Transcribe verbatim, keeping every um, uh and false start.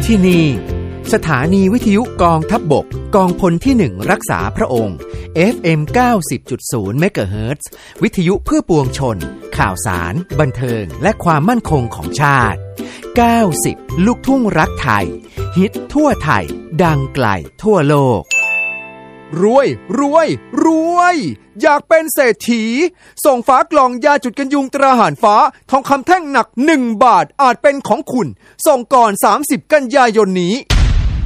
ที่นี่สถานีวิทยุกองทัพบกกองพลที่หนึ่งรักษาพระองค์ เอฟ เอ็ม เก้าสิบจุดศูนย์ เมกะเฮิรตซ์วิทยุเพื่อปวงชนข่าวสารบันเทิงและความมั่นคงของชาติเก้าสิบลูกทุ่งรักไทยฮิตทั่วไทยดังไกลทั่วโลกรวยรวยรวยอยากเป็นเศรษฐีส่งฝากล่องยาจุดกันยุงตราหารฟ้าทองคำแท่งหนักหนึ่งบาทอาจเป็นของคุณส่งก่อนสามสิบกันยายนนี้